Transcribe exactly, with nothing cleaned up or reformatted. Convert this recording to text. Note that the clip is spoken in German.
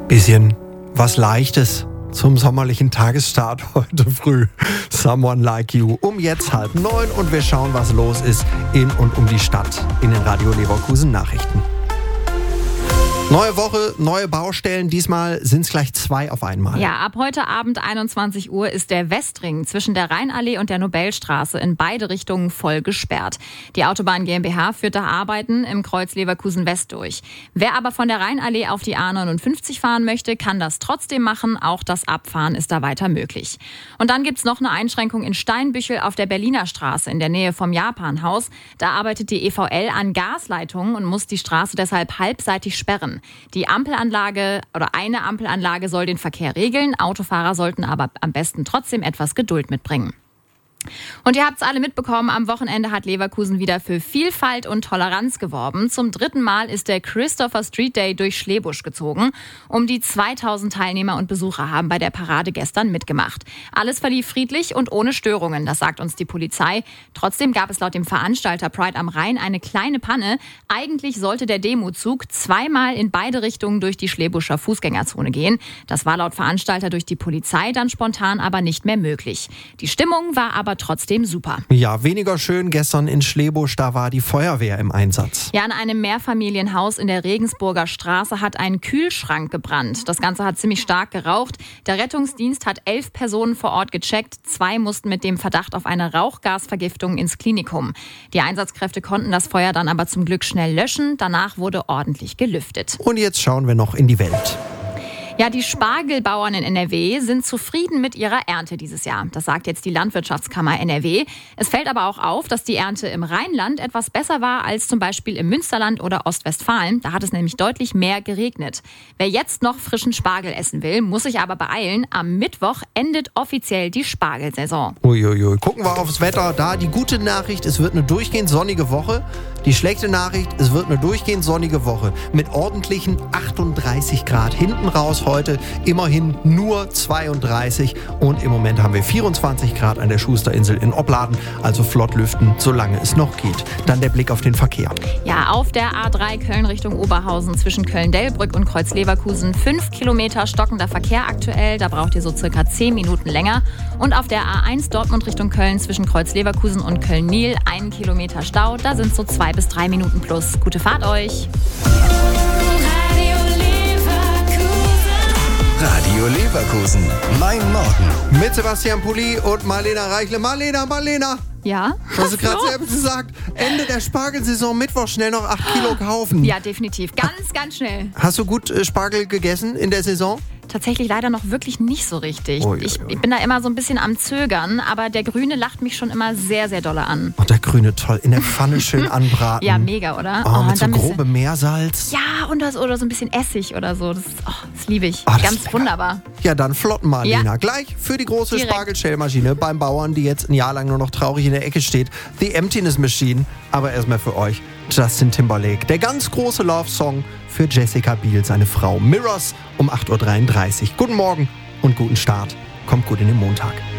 Bisschen was Leichtes zum sommerlichen Tagesstart heute früh. Someone Like You um jetzt halb neun und wir schauen, was los ist in und um die Stadt in den Radio Leverkusen Nachrichten. Neue Woche, neue Baustellen. Diesmal sind es gleich zwei auf einmal. Ja, ab heute Abend einundzwanzig Uhr ist der Westring zwischen der Rheinallee und der Nobelstraße in beide Richtungen voll gesperrt. Die Autobahn GmbH führt da Arbeiten im Kreuz Leverkusen West durch. Wer aber von der Rheinallee auf die A neunundfünfzig fahren möchte, kann das trotzdem machen. Auch das Abfahren ist da weiter möglich. Und dann gibt's noch eine Einschränkung in Steinbüchel auf der Berliner Straße in der Nähe vom Japanhaus. Da arbeitet die E V L an Gasleitungen und muss die Straße deshalb halbseitig sperren. Die Ampelanlage oder eine Ampelanlage soll den Verkehr regeln. Autofahrer sollten aber am besten trotzdem etwas Geduld mitbringen. Und ihr habt es alle mitbekommen, am Wochenende hat Leverkusen wieder für Vielfalt und Toleranz geworben. Zum dritten Mal ist der Christopher Street Day durch Schlebusch gezogen. Um die zweitausend Teilnehmer und Besucher haben bei der Parade gestern mitgemacht. Alles verlief friedlich und ohne Störungen, das sagt uns die Polizei. Trotzdem gab es laut dem Veranstalter Pride am Rhein eine kleine Panne. Eigentlich sollte der Demozug zweimal in beide Richtungen durch die Schlebuscher Fußgängerzone gehen. Das war laut Veranstalter durch die Polizei dann spontan aber nicht mehr möglich. Die Stimmung war aber trotzdem super. Ja, weniger schön gestern in Schlebusch, da war die Feuerwehr im Einsatz. Ja, in einem Mehrfamilienhaus in der Regensburger Straße hat ein Kühlschrank gebrannt. Das Ganze hat ziemlich stark geraucht. Der Rettungsdienst hat elf Personen vor Ort gecheckt. Zwei mussten mit dem Verdacht auf eine Rauchgasvergiftung ins Klinikum. Die Einsatzkräfte konnten das Feuer dann aber zum Glück schnell löschen. Danach wurde ordentlich gelüftet. Und jetzt schauen wir noch in die Welt. Ja, die Spargelbauern in N R W sind zufrieden mit ihrer Ernte dieses Jahr. Das sagt jetzt die Landwirtschaftskammer N R W. Es fällt aber auch auf, dass die Ernte im Rheinland etwas besser war als zum Beispiel im Münsterland oder Ostwestfalen. Da hat es nämlich deutlich mehr geregnet. Wer jetzt noch frischen Spargel essen will, muss sich aber beeilen. Am Mittwoch endet offiziell die Spargelsaison. Uiuiui. Gucken wir aufs Wetter. Da die gute Nachricht, es wird eine durchgehend sonnige Woche. Die schlechte Nachricht, es wird eine durchgehend sonnige Woche mit ordentlichen achtunddreißig Grad. Hinten raus heute immerhin nur zweiunddreißig und im Moment haben wir vierundzwanzig Grad an der Schusterinsel in Opladen, also flott lüften, solange es noch geht. Dann der Blick auf den Verkehr. Ja, auf der A drei Köln Richtung Oberhausen zwischen Köln-Delbrück und Kreuz-Leverkusen fünf Kilometer stockender Verkehr aktuell, da braucht ihr so circa zehn Minuten länger. Und auf der A eins Dortmund Richtung Köln zwischen Kreuz-Leverkusen und Köln-Nil einen Kilometer Stau, da sind so zwei bis drei Minuten plus. Gute Fahrt euch! Radio Leverkusen, mein Morgen. Mit Sebastian Pulli und Marlena Reichle. Marlena, Marlena! Ja? Hast du gerade selbst gesagt, Ende der Spargelsaison, Mittwoch schnell noch acht Kilo kaufen. Ja, definitiv. Ganz, ganz schnell. Hast du gut äh, Spargel gegessen in der Saison? Tatsächlich leider noch wirklich nicht so richtig. Ui, ui, ui. Ich, ich bin da immer so ein bisschen am Zögern, aber der Grüne lacht mich schon immer sehr, sehr dolle an. Und der Grüne, toll. In der Pfanne schön anbraten. Ja, mega, oder? Oh, Oh, mit so dann bisschen- grobem Meersalz. Ja, und das, oder so ein bisschen Essig oder so. Das, oh, das liebe ich. Oh, das Ganz ist lecker. wunderbar. Ja, dann flott, Marlena. Ja. Gleich für die große Direkt. Spargelschälmaschine beim Bauern, die jetzt ein Jahr lang nur noch traurig in der Ecke steht. The Emptiness Machine. Aber erstmal für euch Justin Timberlake. Der ganz große Love-Song für Jessica Biel, seine Frau. Mirrors um acht Uhr dreiunddreißig. Guten Morgen und guten Start. Kommt gut in den Montag.